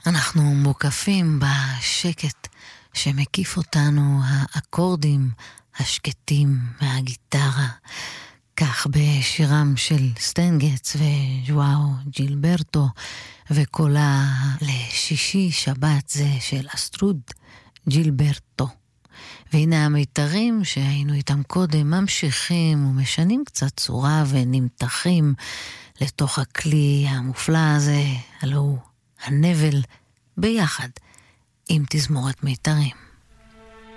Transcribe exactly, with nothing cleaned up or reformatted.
אנחנו מוקפים בשקט שמקיף אותנו, האקורדים השקטים מהגיטרה. כך בשירם של סטן גטס וז'ואאו ג'ילברטו, וקולה לשישי שבת זה של אסטרוד ג'ילברטו. והנה המיתרים שהיינו איתם קודם ממשיכים ומשנים קצת צורה ונמתחים לתוך הכלי המופלא הזה, הלא הוא הנבל, ביחד עם תזמורת מיתרים.